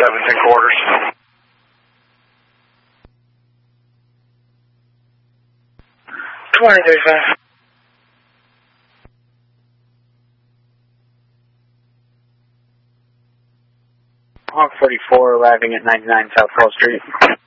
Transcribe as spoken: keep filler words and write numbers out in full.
seventh and quarters. twenty thirty-five. Hawk forty-four arriving at ninety-nine South Wall Street.